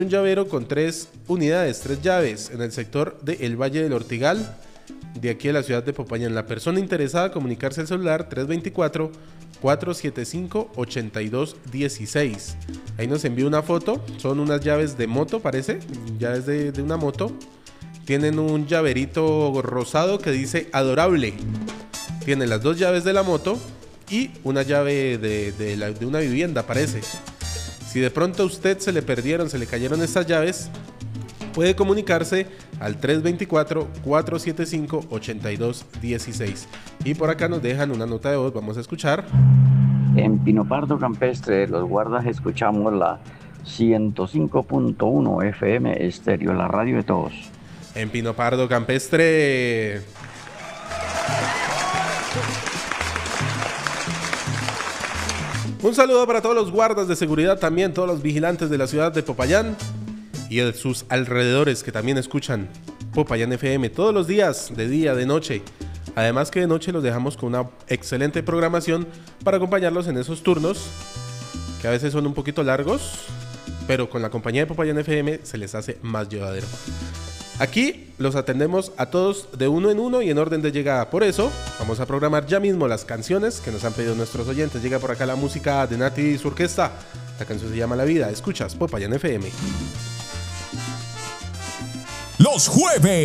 Un llavero con 3 unidades, 3 llaves en el sector del Valle del Ortigal, de aquí a la ciudad de Popayán. La persona interesada comunicarse al celular 324-475-8216. Ahí nos envía una foto, son unas llaves de moto, parece, llaves de una moto. Tienen un llaverito rosado que dice adorable. Tienen las 2 llaves de la moto y una llave de una vivienda, parece. Si de pronto a usted se le perdieron, se le cayeron estas llaves, puede comunicarse al 324-475-8216. Y por acá nos dejan una nota de voz, vamos a escuchar. En Pino Pardo Campestre, los guardas, escuchamos la 105.1 FM Estéreo, la radio de todos. En Pino Pardo Campestre. Un saludo para todos los guardas de seguridad, también todos los vigilantes de la ciudad de Popayán y de sus alrededores que también escuchan Popayán FM todos los días, de día, de noche. Además que de noche los dejamos con una excelente programación para acompañarlos en esos turnos que a veces son un poquito largos, pero con la compañía de Popayán FM se les hace más llevadero. Aquí los atendemos a todos de uno en uno y en orden de llegada. Por eso vamos a programar ya mismo las canciones que nos han pedido nuestros oyentes. Llega por acá la música de Nati y su orquesta. La canción se llama La Vida. Escuchas Popayán FM. Los jueves